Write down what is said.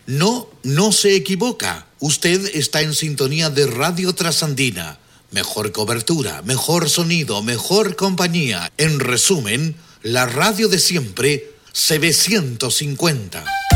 No, no se equivoca. Usted está en sintonía de Radio Trasandina. Mejor cobertura, mejor sonido, mejor compañía. En resumen, la radio de siempre, CB150.